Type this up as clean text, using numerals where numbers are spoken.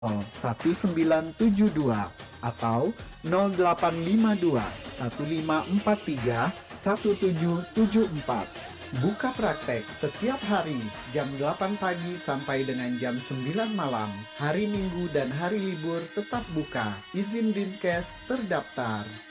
1972 atau 0852 1543 1774. Buka praktek setiap hari jam 8 pagi sampai dengan jam 9 malam. Hari Minggu dan hari libur tetap buka. Izin Dinkes terdaftar.